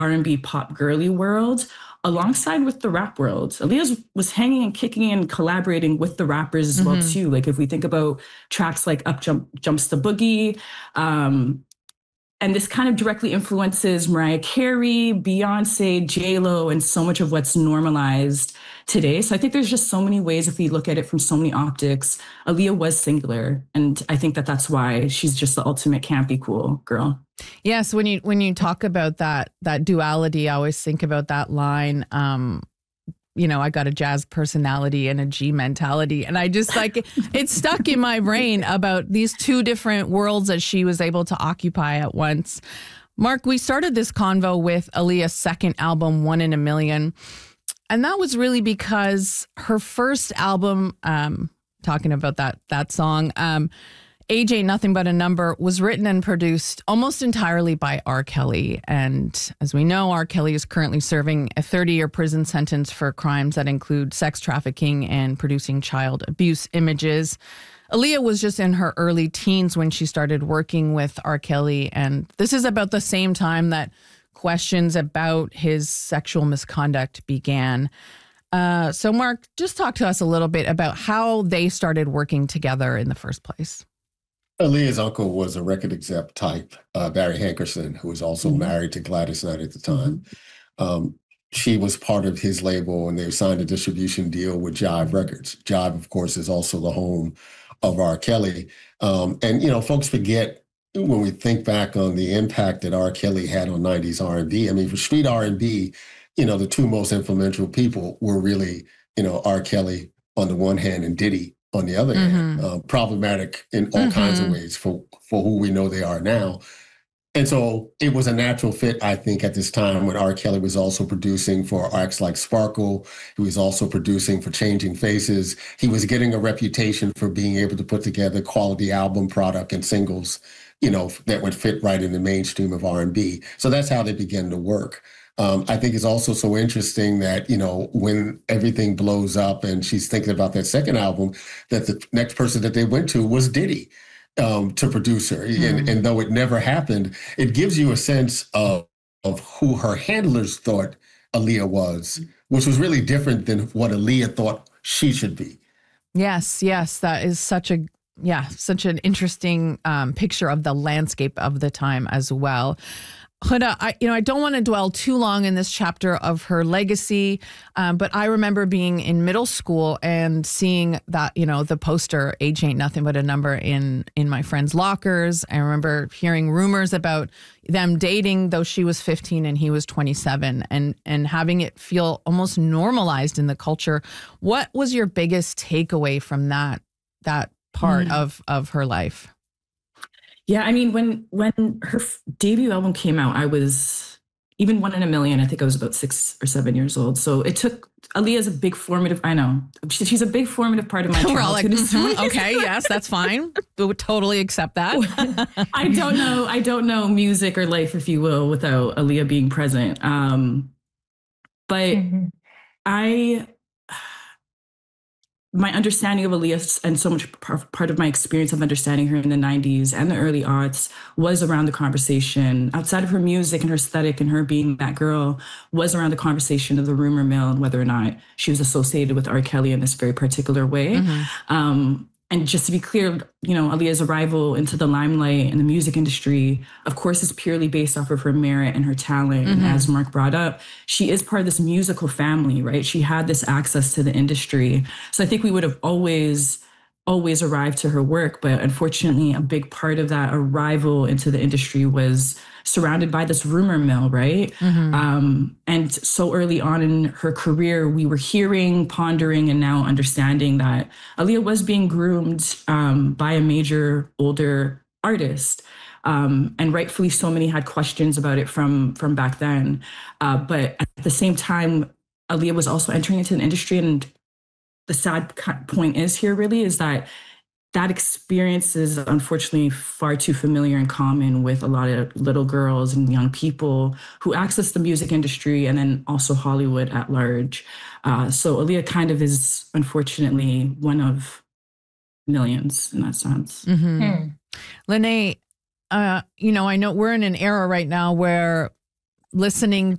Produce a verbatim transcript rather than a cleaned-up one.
and B pop girly world alongside with the rap world. Aaliyah was hanging and kicking and collaborating with the rappers as mm-hmm. well too. Like if we think about tracks like Up Jump Jumps the Boogie, um, and this kind of directly influences Mariah Carey, Beyonce, J-Lo, and so much of what's normalized today. So I think there's just so many ways, if we look at it from so many optics, Aaliyah was singular. And I think that that's why she's just the ultimate campy cool girl. Yes, when you when you talk about that that duality, I always think about that line, um, you know, I got a jazz personality and a G mentality. And I just like, it's stuck in my brain about these two different worlds that she was able to occupy at once. Mark, we started this convo with Aaliyah's second album, One in a Million. And that was really because her first album, um, talking about that that song, um, Age Ain't Nothing But a Number, was written and produced almost entirely by R. Kelly. And as we know, R. Kelly is currently serving a thirty-year prison sentence for crimes that include sex trafficking and producing child abuse images. Aaliyah was just in her early teens when she started working with R. Kelly. And this is about the same time that questions about his sexual misconduct began. Uh, so, Mark, just talk to us a little bit about how they started working together in the first place. Aaliyah's uncle was a record exec type, uh, Barry Hankerson, who was also mm-hmm. married to Gladys Knight at the time. Um, she was part of his label, and they signed a distribution deal with Jive Records. Jive, of course, is also the home of R. Kelly. Um, and, you know, folks forget when we think back on the impact that R. Kelly had on nineties R and B. I mean, for street R and B, you know, the two most influential people were really, you know, R. Kelly on the one hand and Diddy on the other mm-hmm. hand, uh, problematic in all mm-hmm. kinds of ways for, for who we know they are now. And so it was a natural fit, I think, at this time when R. Kelly was also producing for acts like Sparkle. He was also producing for Changing Faces. He was getting a reputation for being able to put together quality album product and singles, you know, that would fit right in the mainstream of R and B. So that's how they began to work. Um, I think it's also so interesting that, you know, when everything blows up and she's thinking about that second album, that the next person that they went to was Diddy um, to produce her. Mm. And, and though it never happened, it gives you a sense of, of who her handlers thought Aaliyah was, which was really different than what Aaliyah thought she should be. Yes, yes, that is such a, yeah, such an interesting um, picture of the landscape of the time as well. Huda, I, you know, I don't want to dwell too long in this chapter of her legacy, um, but I remember being in middle school and seeing that, you know, the poster, Age Ain't Nothing But a Number, in in my friends' lockers. I remember hearing rumors about them dating, though she was fifteen and he was twenty-seven, and and having it feel almost normalized in the culture. What was your biggest takeaway from that that part mm. of of her life? Yeah, I mean, when when her f- debut album came out, I was even One in a Million. I think I was about six or seven years old. So it took Aaliyah's a big formative. I know she, she's a big formative part of my childhood. We're all like, mm-hmm, okay, yes, that's fine. We would totally accept that. I don't know. I don't know music or life, if you will, without Aaliyah being present. Um, but mm-hmm. I. My understanding of Aaliyah and so much part of my experience of understanding her in the nineties and the early aughts was around the conversation outside of her music and her aesthetic and her being that girl, was around the conversation of the rumor mill and whether or not she was associated with R. Kelly in this very particular way. Mm-hmm. Um, and just to be clear, you know, Aaliyah's arrival into the limelight in the music industry, of course, is purely based off of her merit and her talent. Mm-hmm. And as Mark brought up, she is part of this musical family, right? She had this access to the industry. So I think we would have always, always arrived to her work. But unfortunately, a big part of that arrival into the industry was surrounded by this rumor mill, right? Mm-hmm. Um, and so early on in her career, we were hearing, pondering, and now understanding that Aaliyah was being groomed um, by a major older artist. Um, and rightfully so, many had questions about it from, from back then. Uh, but at the same time, Aaliyah was also entering into the industry. And the sad point is here really is that that experience is unfortunately far too familiar and common with a lot of little girls and young people who access the music industry and then also Hollywood at large. Uh, so Aaliyah kind of is unfortunately one of millions in that sense. Mm-hmm. Hmm. Lene, uh, you know, I know we're in an era right now where listening